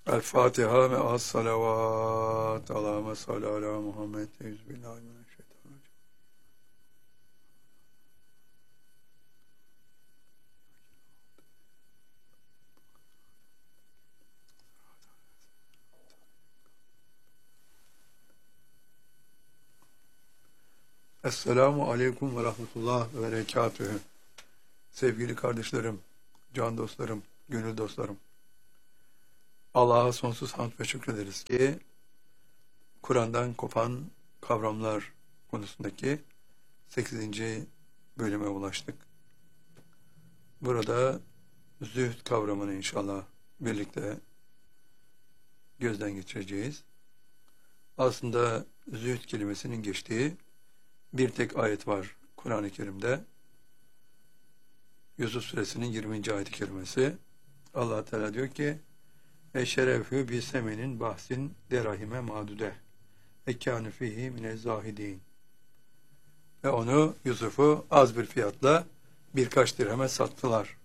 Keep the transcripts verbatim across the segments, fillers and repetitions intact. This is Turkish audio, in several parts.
El Fatiha ve as salavat. Allahümme salli ala Muhammed. Euzubillahimineşşeytanirracim. Esselamu aleyküm ve rahmetullah ve berekatühü. Sevgili kardeşlerim, can dostlarım, gönül dostlarım. Allah'a sonsuz hamd ve şükrederiz ki Kur'an'dan kopan kavramlar konusundaki sekizinci bölüme ulaştık. Burada zühd kavramını inşallah birlikte gözden geçireceğiz. Aslında zühd kelimesinin geçtiği bir tek ayet var Kur'an-ı Kerim'de. Yusuf Suresinin yirminci ayet-i kerimesi. Allah Teala diyor ki: "Ve şerefü bi semenin bahsin derahime madude ve kâne fihi mine zahidin." Ve onu, Yusuf'u az bir fiyatla birkaç dirheme sattılar.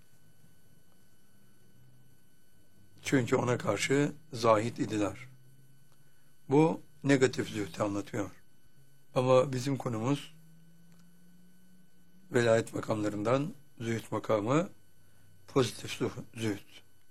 Çünkü ona karşı zahid idiler. Bu negatif zühdü anlatıyor. Ama bizim konumuz velayet makamlarından zühd makamı pozitif zühd.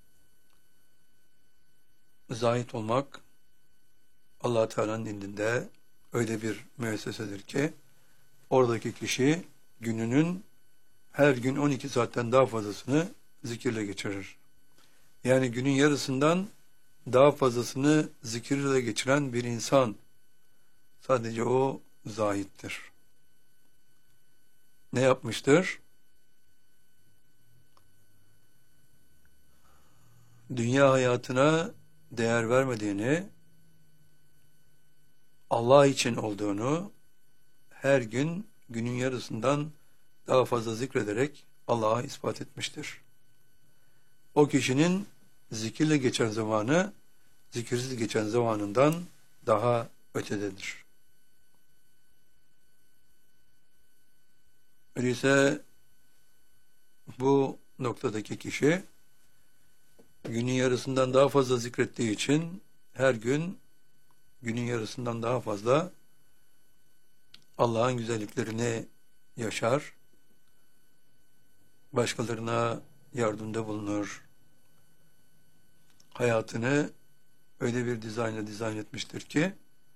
Zahid olmak Allah Teala'nın indinde öyle bir müessesedir ki oradaki kişi gününün her gün on iki saatten daha fazlasını zikirle geçirir. Yani günün yarısından daha fazlasını zikirle geçiren bir insan, sadece o zahittir. Ne yapmıştır? Dünya hayatına değer vermediğini, Allah için olduğunu her gün günün yarısından daha fazla zikrederek Allah'a ispat etmiştir. O kişinin zikirle geçen zamanı zikirsiz geçen zamanından daha ötededir. Öyleyse bu noktadaki kişi günün yarısından daha fazla zikrettiği için her gün günün yarısından daha fazla Allah'ın güzelliklerini yaşar, başkalarına yardımda bulunur, hayatını öyle bir dizaynla dizayn etmiştir ki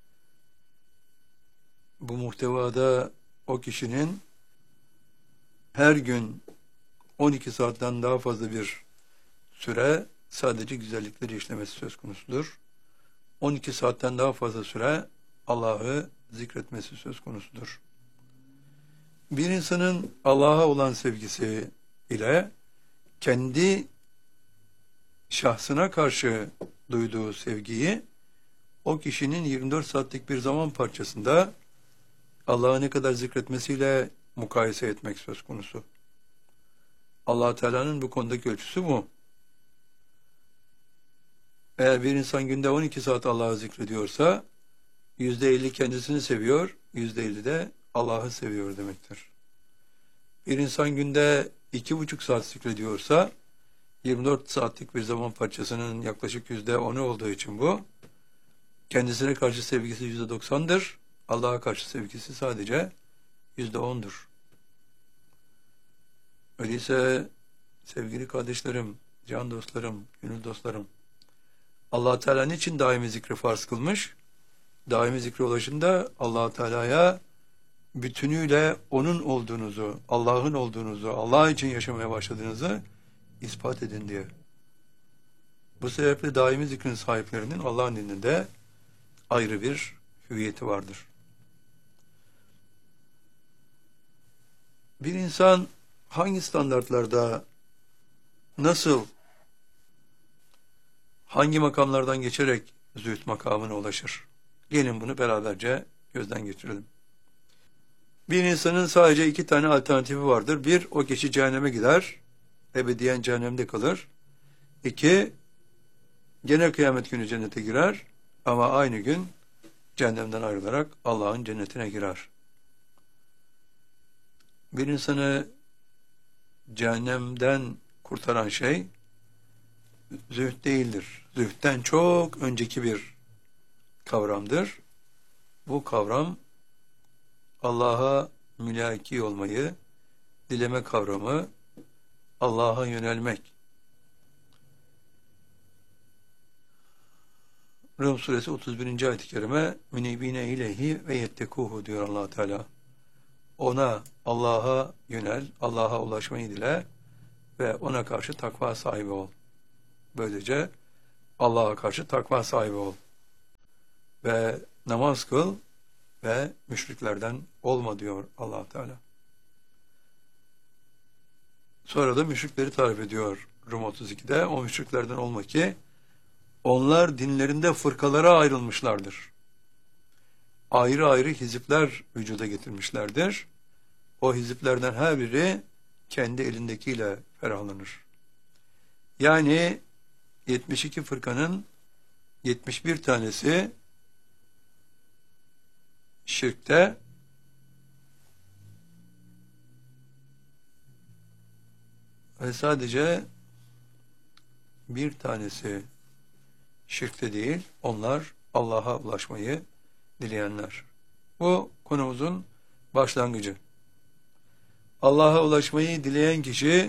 bu muhtevada o kişinin her gün on iki saatten daha fazla bir süre sadece güzellikleri işlemesi söz konusudur. on iki saatten daha fazla süre Allah'ı zikretmesi söz konusudur. Bir insanın Allah'a olan sevgisi ile kendi şahsına karşı duyduğu sevgiyi o kişinin yirmi dört saatlik bir zaman parçasında Allah'ı ne kadar zikretmesiyle mukayese etmek söz konusu. Allah Teala'nın bu konudaki ölçüsü bu. Eğer bir insan günde on iki saat Allah'ı zikrediyorsa yüzde elli kendisini seviyor, yüzde elli de Allah'ı seviyor demektir. Bir insan günde iki buçuk saat zikrediyorsa yirmi dört saatlik bir zaman parçasının yaklaşık yüzde onu olduğu için bu, kendisine karşı sevgisi yüzde doksandır, Allah'a karşı sevgisi sadece yüzde ondur. Öyleyse sevgili kardeşlerim, can dostlarım, gönül dostlarım, Allah Teala niçin daimi zikri farz kılmış? Daimi zikre ulaşında Allah Teala'ya bütünüyle onun olduğunuzu, Allah'ın olduğunuzu, Allah için yaşamaya başladığınızı ispat edin diye. Bu sebeple daimi zikrin sahiplerinin Allah'ın indinde ayrı bir hüviyeti vardır. Bir insan hangi standartlarda, nasıl, hangi makamlardan geçerek zühd makamına ulaşır? Gelin bunu beraberce gözden geçirelim. Bir insanın sadece iki tane alternatifi vardır. Bir, o kişi cehenneme gider, ebediyen cehennemde kalır. İki, gene kıyamet günü cennete girer ama aynı gün cehennemden ayrılarak Allah'ın cennetine girer. Bir insanı cehennemden kurtaran şey zühd değildir. Zühdten çok önceki bir kavramdır. Bu kavram Allah'a mülaki olmayı, dileme kavramı, Allah'a yönelmek. Rum suresi otuz birinci ayet-i kerime münibine ileyhi ve yettekuhu diyor Allah Teala. Ona, Allah'a yönel, Allah'a ulaşmayı dile ve ona karşı takva sahibi ol. Böylece Allah'a karşı takva sahibi ol. Ve namaz kıl ve müşriklerden olma diyor Allah Teala. Sonra da müşrikleri tarif ediyor Rum otuz ikide. O müşriklerden olma ki onlar dinlerinde fırkalara ayrılmışlardır. Ayrı ayrı hizipler vücuda getirmişlerdir. O hiziplerden her biri kendi elindekiyle ferahlanır. Yani yetmiş iki fırkanın yetmiş bir tanesi şirkte, ve sadece bir tanesi şirkte değil, onlar Allah'a ulaşmayı dileyenler. Bu konumuzun başlangıcı. Allah'a ulaşmayı dileyen kişi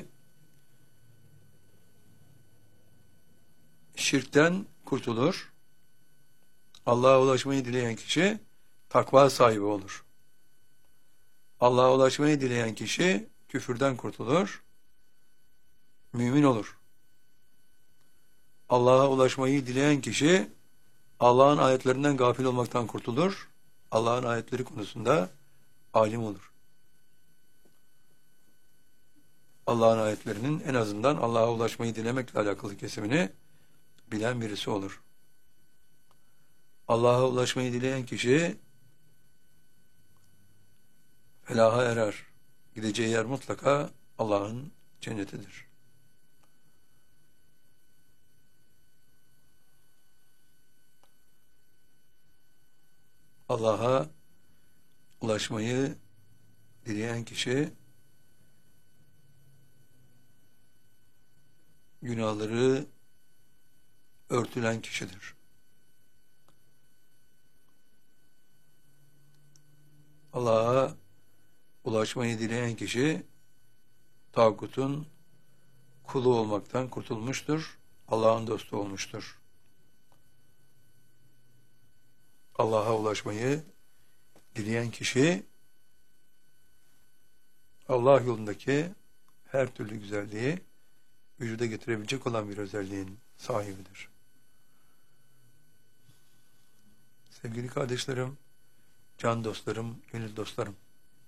şirkten kurtulur. Allah'a ulaşmayı dileyen kişi takva sahibi olur. Allah'a ulaşmayı dileyen kişi küfürden kurtulur, mümin olur. Allah'a ulaşmayı dileyen kişi Allah'ın ayetlerinden gafil olmaktan kurtulur, Allah'ın ayetleri konusunda alim olur. Allah'ın ayetlerinin en azından Allah'a ulaşmayı dilemekle alakalı kesimini bilen birisi olur. Allah'a ulaşmayı dileyen kişi felaha erer. Gideceği yer mutlaka Allah'ın cennetidir. Allah'a ulaşmayı dileyen kişi günahları örtülen kişidir. Allah'a ulaşmayı dileyen kişi tağutun kulu olmaktan kurtulmuştur, Allah'ın dostu olmuştur. Allah'a ulaşmayı dileyen kişi Allah yolundaki her türlü güzelliği vücuda getirebilecek olan bir özelliğin sahibidir. Sevgili kardeşlerim, can dostlarım, gönül dostlarım,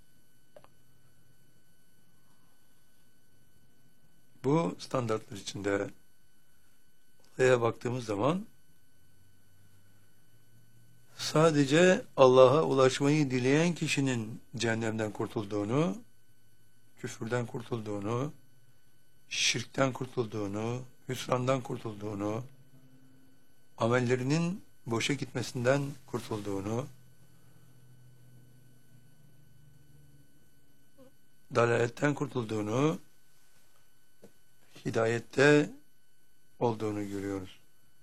bu standartlar içinde olaya baktığımız zaman sadece Allah'a ulaşmayı dileyen kişinin cehennemden kurtulduğunu, küfürden kurtulduğunu, şirkten kurtulduğunu, hüsrandan kurtulduğunu, amellerinin boşa gitmesinden kurtulduğunu, dalaletten kurtulduğunu, hidayette olduğunu görüyoruz.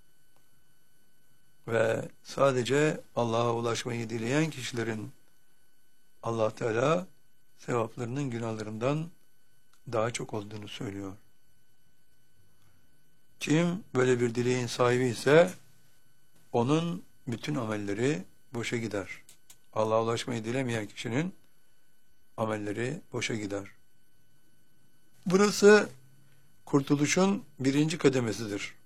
Ve sadece Allah'a ulaşmayı dileyen kişilerin Allah Teala sevaplarının günahlarından daha çok olduğunu söylüyor. Kim böyle bir dileğin sahibi ise onun bütün amelleri boşa gider. Allah'a ulaşmayı dilemeyen kişinin amelleri boşa gider. Burası kurtuluşun birinci kademesidir.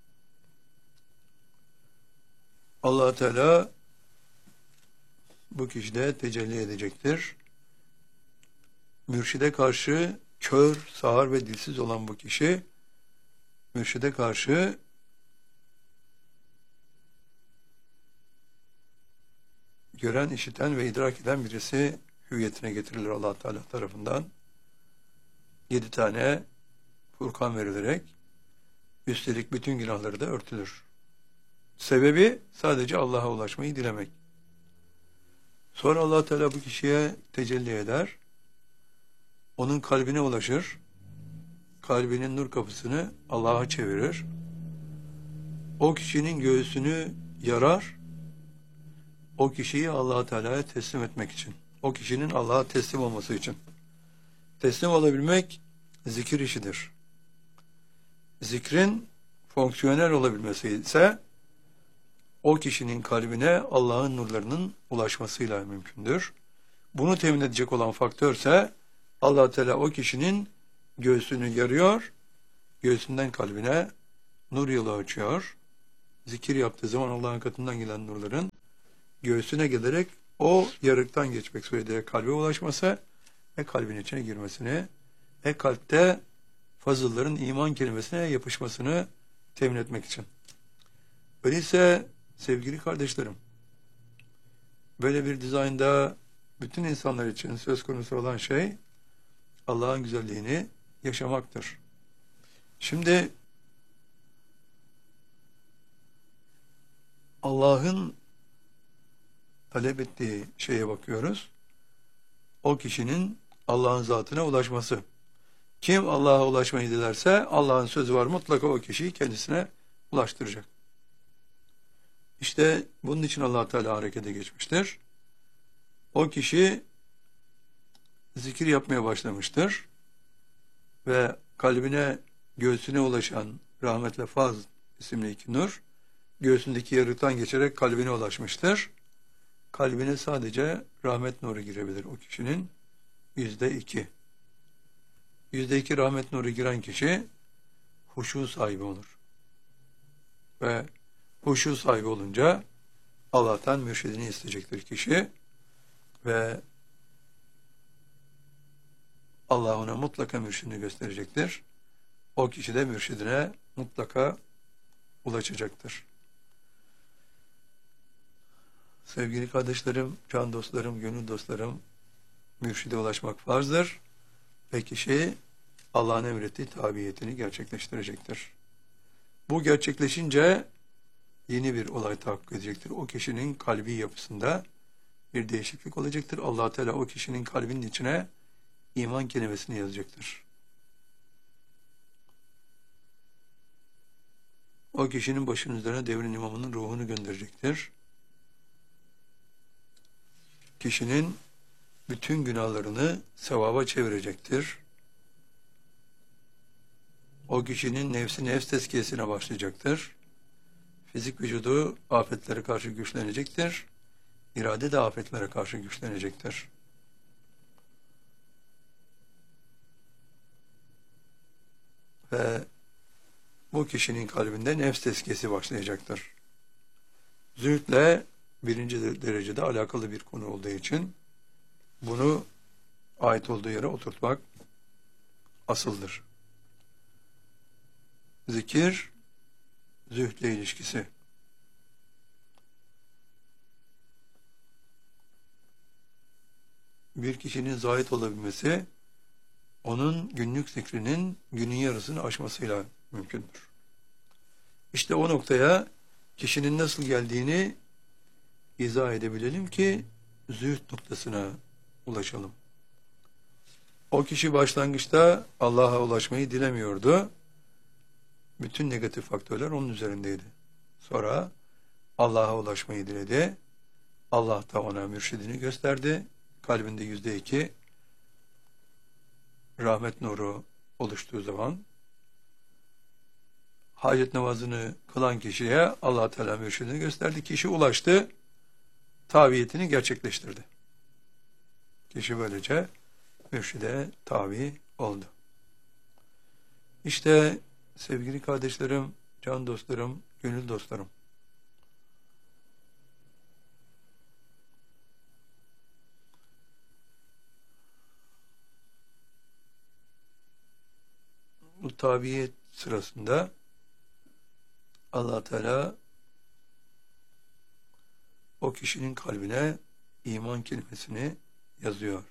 Allah Teala bu kişide tecelli edecektir. Mürşide karşı kör, sağır ve dilsiz olan bu kişi, mürşide karşı gören, işiten ve idrak eden birisi hüviyetine getirilir Allah Teala tarafından. Yedi tane Furkan verilerek, üstelik bütün günahları da örtülür. Sebebi sadece Allah'a ulaşmayı dilemek. Sonra Allah Teala bu kişiye tecelli eder, onun kalbine ulaşır, kalbinin nur kapısını Allah'a çevirir. o kişinin göğsünü yarar, o kişiyi Allah Teala'ya teslim etmek için. O kişinin Allah'a teslim olması için. Teslim olabilmek zikir işidir. Zikrin fonksiyonel olabilmesi ise o kişinin kalbine Allah'ın nurlarının ulaşmasıyla mümkündür. Bunu temin edecek olan faktörse Allah Teala o kişinin göğsünü yarıyor, göğsünden kalbine nur yolu açıyor. Zikir yaptığı zaman Allah'ın katından gelen nurların göğsüne gelerek o yarıktan geçmek suretiyle kalbe ulaşması ve kalbin içine girmesini ve kalpte fazılların iman kelimesine yapışmasını temin etmek için. Öyleyse sevgili kardeşlerim, böyle bir dizaynda bütün insanlar için söz konusu olan şey Allah'ın güzelliğini yaşamaktır. Şimdi Allah'ın talep ettiği şeye bakıyoruz. O kişinin Allah'ın zatına ulaşması. Kim Allah'a ulaşmayı dilerse Allah'ın sözü var, mutlaka o kişiyi kendisine ulaştıracak. İşte bunun için Allah Teala harekete geçmiştir. O kişi zikir yapmaya başlamıştır ve kalbine, göğsüne ulaşan rahmetle Faz isimli iki nur göğsündeki yarıktan geçerek kalbine ulaşmıştır. Kalbine sadece rahmet nuru girebilir o kişinin. Yüzde iki. Yüzde iki rahmet nuru giren kişi huşu sahibi olur. Ve huşu sahibi olunca Allah'tan mürşidini isteyecektir kişi ve Allah ona mutlaka mürşidini gösterecektir. O kişi de mürşidine mutlaka ulaşacaktır. Sevgili kardeşlerim, can dostlarım, gönül dostlarım, mürşide ulaşmak farzdır ve kişi Allah'ın emrettiği tabiyetini gerçekleştirecektir. Bu gerçekleşince yeni bir olay tahakkuk edecektir. O kişinin kalbi yapısında bir değişiklik olacaktır. Allah Teala o kişinin kalbinin içine iman kelimesini yazacaktır. O kişinin başının üzerine devrin imamının ruhunu gönderecektir. Kişinin bütün günahlarını sevaba çevirecektir. O kişinin nefsi nefs tezkiyesine başlayacaktır. Fizik vücudu afetlere karşı güçlenecektir. İrade de afetlere karşı güçlenecektir. Ve bu kişinin kalbinde nefs tezkiyesi başlayacaktır. Zühdle birinci derecede alakalı bir konu olduğu için bunu ait olduğu yere oturtmak asıldır. Zikir, zühdle ilişkisi. Bir kişinin zahit olabilmesi, onun günlük zikrinin günün yarısını aşmasıyla mümkündür. İşte o noktaya kişinin nasıl geldiğini izah edebilelim ki zühd noktasına ulaşalım. O kişi başlangıçta Allah'a ulaşmayı dilemiyordu. Bütün negatif faktörler onun üzerindeydi. Sonra Allah'a ulaşmayı diledi. Allah da ona mürşidini gösterdi. Kalbinde yüzde iki rahmet nuru oluştuğu zaman hacet namazını kılan kişiye Allah Teala mürşidini gösterdi. Kişi ulaştı, taviyetini gerçekleştirdi. Kişi böylece mürşide tabi oldu. İşte sevgili kardeşlerim, can dostlarım, gönül dostlarım, bu tabiyet sırasında Allah Teala o kişinin kalbine iman kelimesini yazıyor.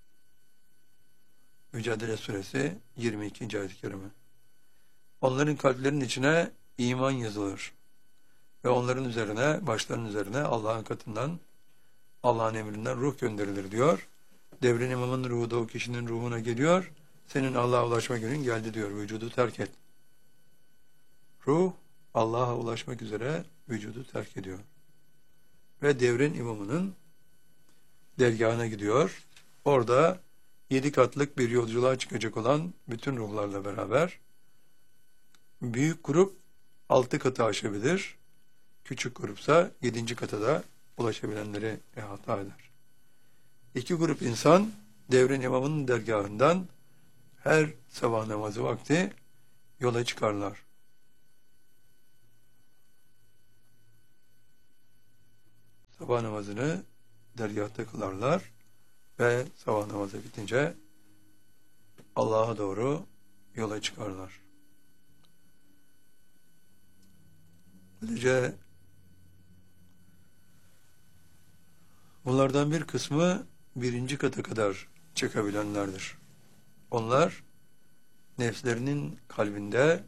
Mücadele Suresi yirmi ikinci ayet-i kerime. Onların kalplerinin içine iman yazılır. Ve onların üzerine, başlarının üzerine Allah'ın katından, Allah'ın emrinden ruh gönderilir diyor. Devrin imamın ruhu da o kişinin ruhuna geliyor. Senin Allah'a ulaşma günün geldi diyor. Vücudu terk et. Ruh, Allah'a ulaşmak üzere vücudu terk ediyor. Ve devrin imamının dergahına gidiyor. Orada yedi katlık bir yolculuğa çıkacak olan bütün ruhlarla beraber büyük grup altı katı aşabilir. Küçük grupsa yedinci kata da ulaşabilenleri ihata eder. İki grup insan devrin imamının dergahından her sabah namazı vakti yola çıkarlar. Sabah namazını dergahta kılarlar ve sabah namazı bitince Allah'a doğru yola çıkarlar. Böylece bunlardan bir kısmı birinci kata kadar çıkabilenlerdir. Onlar nefslerinin kalbinde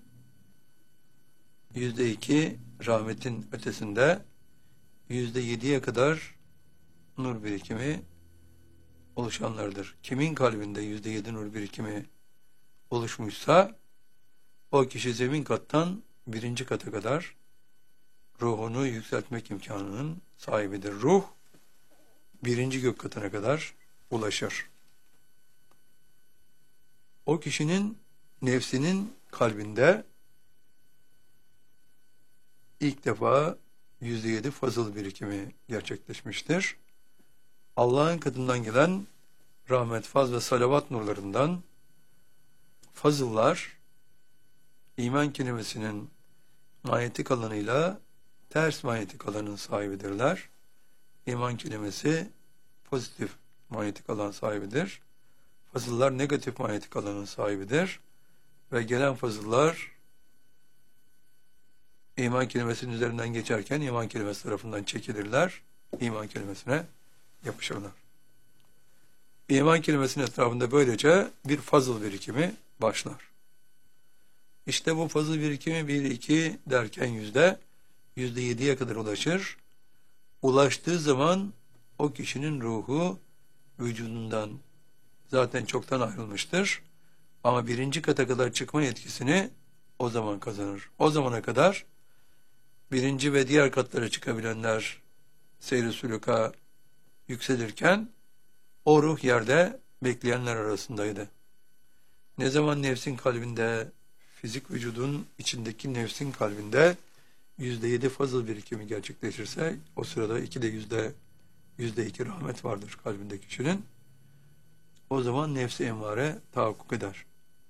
yüzde iki rahmetin ötesinde yüzde yediye kadar nur birikimi oluşanlardır. Kimin kalbinde yüzde yedi nur birikimi oluşmuşsa o kişi zemin kattan birinci kata kadar ruhunu yükseltmek imkanının sahibidir. Ruh birinci gök katına kadar ulaşır. O kişinin nefsinin kalbinde ilk defa yüzde yedi fazıl birikimi gerçekleşmiştir. Allah'ın katından gelen rahmet, faz ve salavat nurlarından fazıllar iman kelimesinin manyetik alanıyla ters manyetik alanın sahibidirler. İman kelimesi pozitif manyetik alan sahibidir. Fazıllar negatif manyetik alanın sahibidir. Ve gelen fazıllar iman kelimesinin üzerinden geçerken iman kelimesi tarafından çekilirler. İman kelimesine yapışırlar. İman kelimesinin etrafında böylece bir fazıl birikimi başlar. İşte bu fazıl birikimi bir iki derken yüzde yüzde yediye kadar ulaşır. Ulaştığı zaman o kişinin ruhu vücudundan zaten çoktan ayrılmıştır. Ama birinci kata kadar çıkma yetkisini o zaman kazanır. O zamana kadar birinci ve diğer katlara çıkabilenler seyr-i sülûka yükselirken o ruh yerde bekleyenler arasındaydı. Ne zaman nefsin kalbinde, fizik vücudun içindeki nefsin kalbinde yüzde yedi fazıl birikimi gerçekleşirse o sırada iki de yüzde yüzde iki rahmet vardır kalbindeki kişinin. O zaman nefsi emmare tahakkuk eder.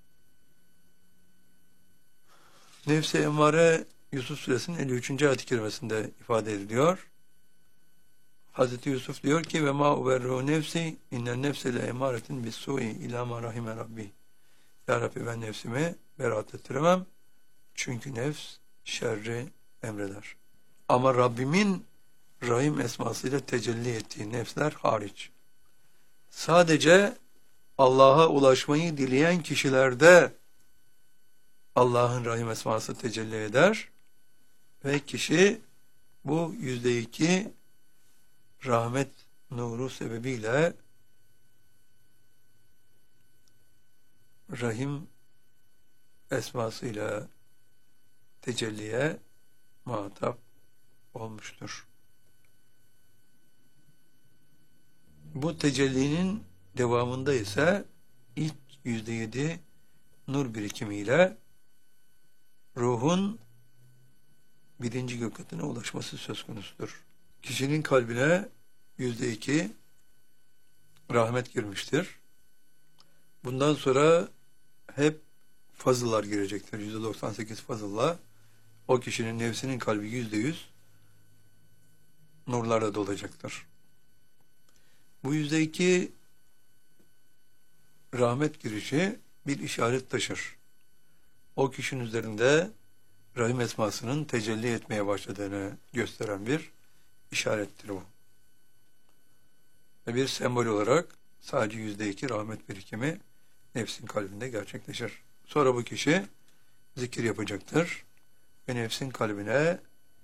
Nefsi emmare Yusuf Suresinin elli üçüncü ayet-i kerimesinde ifade ediliyor. Hazreti Yusuf diyor ki ve ma uberru nefsi innen nefse le emaretin bis su'i ila ma rahime rabbi. Ya Rabbi ben nefsimi beraat ettiremem. Çünkü nefs şerri emreder. Ama Rabbimin Rahim esmasıyla tecelli ettiği nefsler hariç. Sadece Allah'a ulaşmayı dileyen kişilerde Allah'ın Rahim esması tecelli eder ve kişi bu yüzde iki rahmet nuru sebebiyle Rahim esmasıyla tecelliye muhatap olmuştur. Bu tecellinin devamında ise ilk yüzde yedi nur birikimiyle ruhun birinci gök katına ulaşması söz konusudur. Kişinin kalbine yüzde iki rahmet girmiştir. Bundan sonra hep fazıllar girecektir. Yüzde doksan sekiz fazılla o kişinin nefsinin kalbi yüzde yüz nurlarla dolacaktır. Bu yüzde iki rahmet girişi bir işaret taşır. O kişinin üzerinde Rahim esmasının tecelli etmeye başladığını gösteren bir işarettir bu. Ve bir sembol olarak sadece yüzde iki rahmet birikimi nefsin kalbinde gerçekleşir. Sonra bu kişi zikir yapacaktır ve nefsin kalbine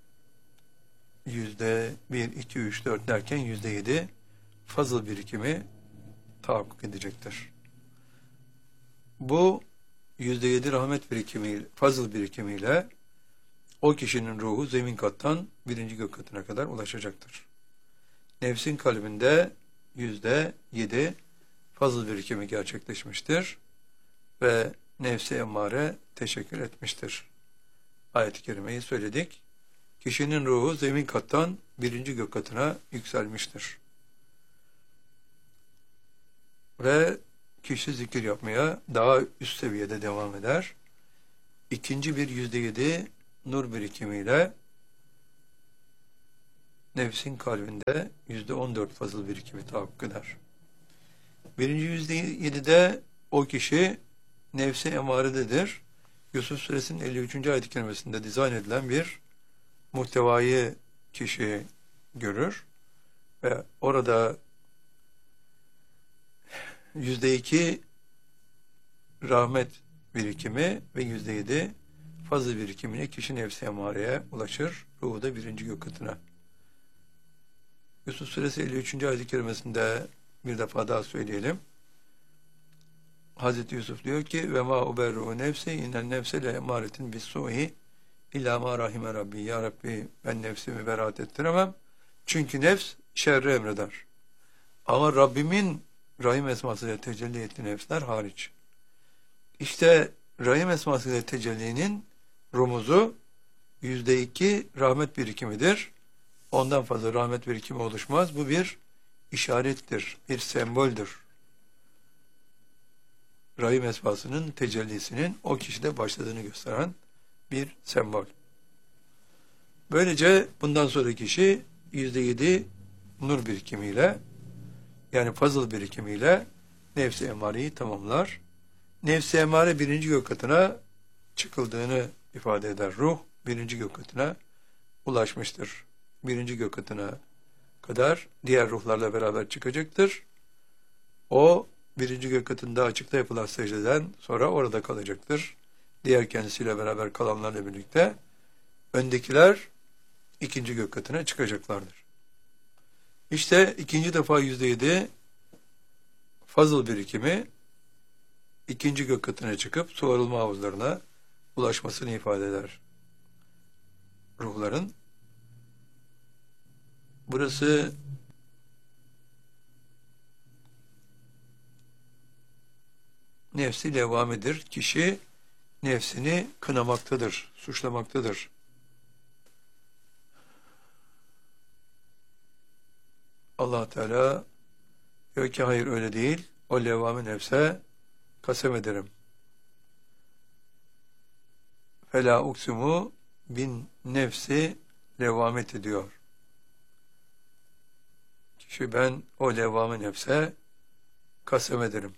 yüzde bir, iki, üç, dört derken yüzde yedi fazıl birikimi tahakkuk edecektir. Bu yüzde yedi rahmet birikimi, fazıl birikimiyle o kişinin ruhu zemin kattan birinci gök katına kadar ulaşacaktır. Nefsin kalbinde yüzde yedi fazıl birikimi gerçekleşmiştir ve nefsi emmare teşekkür etmiştir. Ayet-i kerimeyi söyledik. Kişinin ruhu zemin kattan birinci gök katına yükselmiştir. Ve kişi zikir yapmaya daha üst seviyede devam eder. İkinci bir yüzde yedi nur birikimiyle nefsin kalbinde yüzde on dört fazıl birikimi tahakkuk eder. Birinci yüzde yedide o kişi nefsi emarededir. Yusuf Suresinin elli üçüncü ayet-i kerimesinde dizayn edilen bir muhtevayı kişi görür ve orada yüzde iki rahmet birikimi ve yüzde yedi fazıl birikimine kişi nefsi emareye ulaşır. Ruhu da birinci gök katına. Yusuf Suresi elli üçüncü ayet-i kerimesinde bir defa daha söyleyelim. Hazreti Yusuf diyor ki ve ma uberru nefsi inen nefse le emaretin bis su'i illa ma rahime rabbi. Ya Rabbi, ben nefsimi beraat ettiremem. Çünkü nefs şerri emreder. Ama Rabbimin Rahim esmasıyla tecelli ettiği nefsler hariç. İşte Rahim esmasıyla tecellinin rumuzu yüzde iki rahmet birikimidir. Ondan fazla rahmet birikimi oluşmaz. Bu bir işarettir, bir semboldür. Rahim esmasının tecellisinin o kişide başladığını gösteren bir sembol. Böylece bundan sonra kişi yüzde yedi nur birikimiyle, yani fazıl birikimiyle nefs-i emareyi tamamlar. Nefs-i emare birinci gök katına çıkıldığını ifade eder. Ruh birinci gök katına ulaşmıştır. Birinci gök katına kadar diğer ruhlarla beraber çıkacaktır. O birinci gök katında açıkta yapılan secdeden sonra orada kalacaktır. Diğer kendisiyle beraber kalanlarla birlikte öndekiler ikinci gök katına çıkacaklardır. İşte ikinci defa yüzde yedi fazıl birikimi ikinci gök katına çıkıp su arılma havuzlarına ulaşmasını ifade eder ruhların. Burası nefsi levvamedir. Kişi nefsini kınamaktadır, suçlamaktadır. Allah Teala diyor ki hayır öyle değil. O levvame nefse kasem ederim. Fela uksimu bin nefsi levvamet ediyor. Kişi ben o levvame nefse kasem ederim.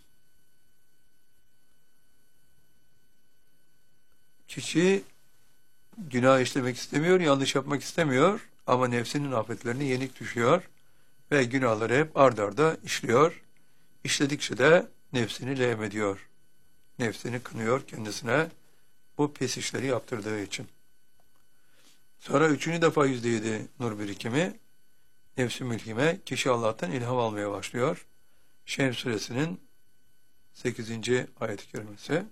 Kişi günah işlemek istemiyor, yanlış yapmak istemiyor ama nefsinin afetlerine yenik düşüyor ve günahları hep ard arda işliyor. İşledikçe de nefsini levm ediyor. Nefsini kınıyor kendisine bu pis işleri yaptırdığı için. Sonra üçüncü defa yüzde yedi nur birikimi nefs-i mülhime kişi Allah'tan ilham almaya başlıyor. Şems suresinin sekizinci ayet-i kerimesi.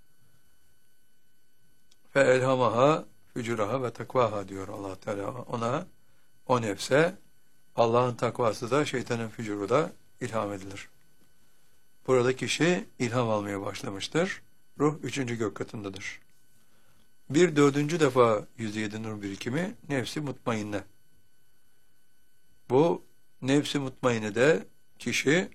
Fe elhamaha fücuraha ve takvaha diyor Allah Teala ona, o nefse Allah'ın takvası da şeytanın fücuru da ilham edilir. Burada kişi ilham almaya başlamıştır. Ruh üçüncü gök katındadır. Bir dördüncü defa yüzde yedi nur birikimi nefsi mutmainne. Bu nefsi mutmainne de kişi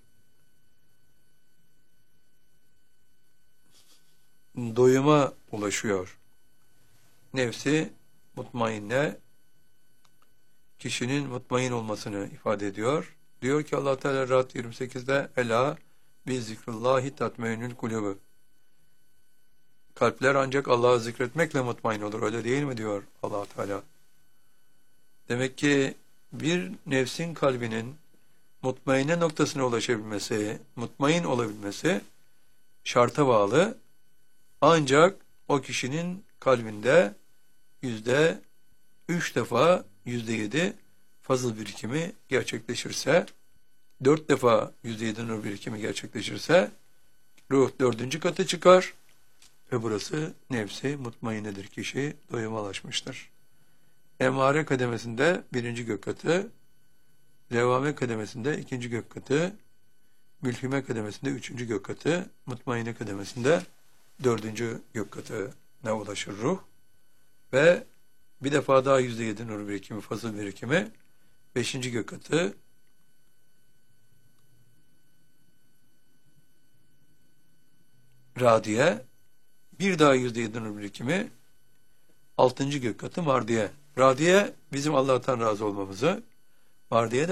doyuma ulaşıyor. Nefsi mutmainne kişinin mutmain olmasını ifade ediyor. Diyor ki Allah Teala Ra'd yirmi sekizde Ela bi zikrullahi tatmeinül kulubu. Kalpler ancak Allah'ı zikretmekle mutmain olur. Öyle değil mi diyor Allah Teala. Demek ki bir nefsin kalbinin mutmainne noktasına ulaşabilmesi, mutmain olabilmesi şarta bağlı. Ancak o kişinin kalbinde yüzde üç defa yüzde yedi fazıl birikimi gerçekleşirse, dört defa yüzde yedi nur birikimi gerçekleşirse ruh dördüncü kata çıkar Ve burası nefsi mutmainnedir. Kişi doyuma ulaşmıştır. Emare kademesinde birinci gök katı, levvame kademesinde ikinci gök katı, mülhime kademesinde üçüncü gök katı, mutmainne kademesinde dördüncü gök katına ulaşır ruh. Ve bir defa daha yüzde yedi nur birikimi, fazıl birikimi, beşinci gök katı, radiye, bir daha yüzde yedi nur birikimi, altıncı gök katı mardiye. Radiye bizim Allah'tan razı olmamızı, mardiye de